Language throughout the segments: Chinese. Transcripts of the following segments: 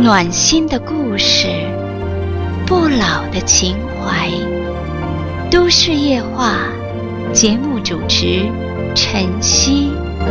暖心的故事，不老的情怀。都市夜话，节目主持晨曦。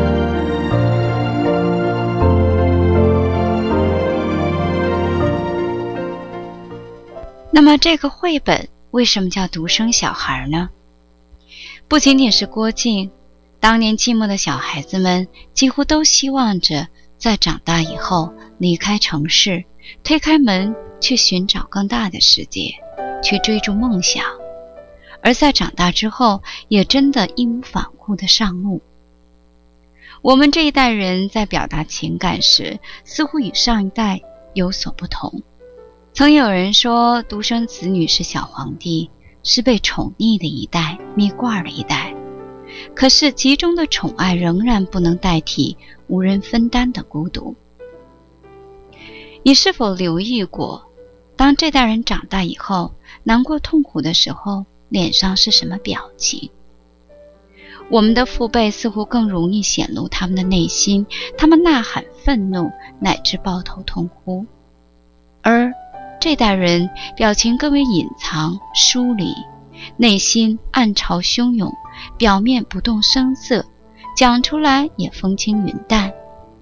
那么这个绘本为什么叫独生小孩呢？不仅仅是郭靖，当年寂寞的小孩子们几乎都希望着在长大以后离开城市，推开门去寻找更大的世界，去追逐梦想，而在长大之后也真的义无反顾地上路。我们这一代人在表达情感时似乎与上一代有所不同。曾有人说独生子女是小皇帝，是被宠溺的一代，蜜罐的一代。可是其中的宠爱仍然不能代替无人分担的孤独。你是否留意过，当这代人长大以后，难过痛苦的时候，脸上是什么表情？我们的父辈似乎更容易显露他们的内心，他们呐喊愤怒，乃至抱头痛哭。而这代人表情更为隐藏疏离，内心暗潮汹涌，表面不动声色，讲出来也风轻云淡。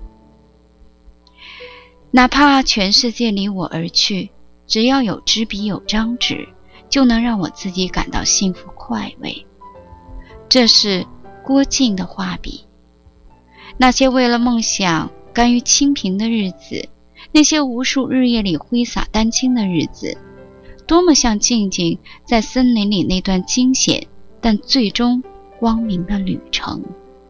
哪怕全世界离我而去，只要有支笔有张纸，就能让我自己感到幸福快慰。这是郭靖的画笔。那些为了梦想甘于清贫的日子，那些无数日夜里挥洒丹青的日子，多么像静静在森林里那段惊险但最终光明的旅程。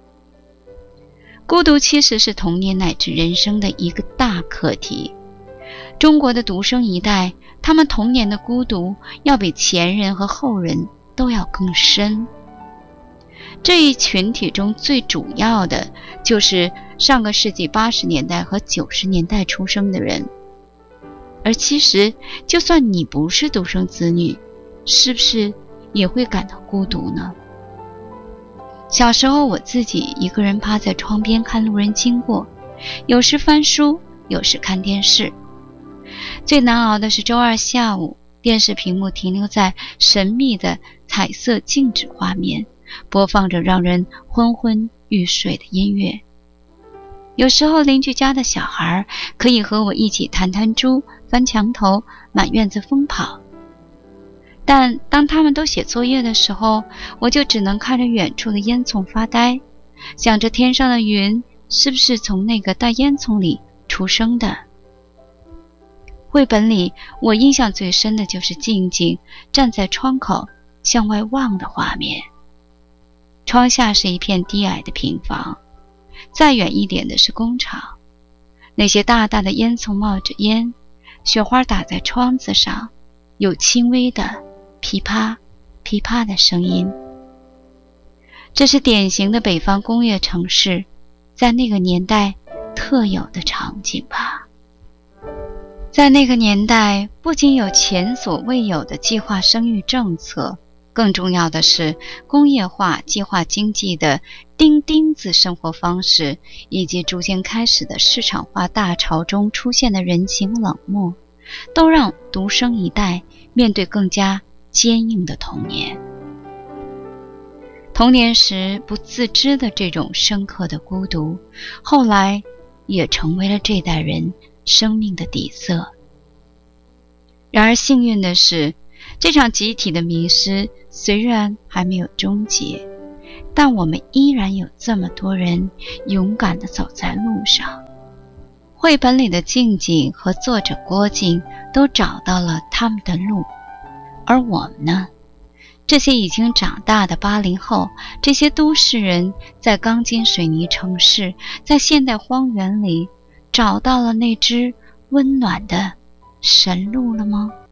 孤独其实是童年乃至人生的一个大课题。中国的独生一代，他们童年的孤独要比前人和后人都要更深。这一群体中最主要的就是上个世纪80年代和90年代出生的人。而其实就算你不是独生子女，是不是也会感到孤独呢？小时候我自己一个人趴在窗边看路人经过，有时翻书，有时看电视。最难熬的是周二下午，电视屏幕停留在神秘的彩色静止画面，播放着让人昏昏欲睡的音乐。有时候邻居家的小孩可以和我一起弹弹珠，翻墙头，满院子疯跑。但当他们都写作业的时候，我就只能看着远处的烟囱发呆，想着天上的云是不是从那个大烟囱里出生的。绘本里我印象最深的就是静静站在窗口向外望的画面。窗下是一片低矮的平房，再远一点的是工厂，那些大大的烟囱冒着烟，雪花打在窗子上，有轻微的噼啪噼啪的声音。这是典型的北方工业城市在那个年代特有的场景吧。在那个年代，不仅有前所未有的计划生育政策，更重要的是工业化计划经济的钉钉子生活方式，以及逐渐开始的市场化大潮中出现的人情冷漠，都让独生一代面对更加坚硬的童年。童年时不自知的这种深刻的孤独，后来也成为了这代人生命的底色。然而幸运的是，这场集体的迷失虽然还没有终结，但我们依然有这么多人勇敢地走在路上。绘本里的静静和作者郭靖都找到了他们的路，而我们呢？这些已经长大的80后，这些都市人，在钢筋水泥城市，在现代荒原里，找到了那只温暖的神路了吗？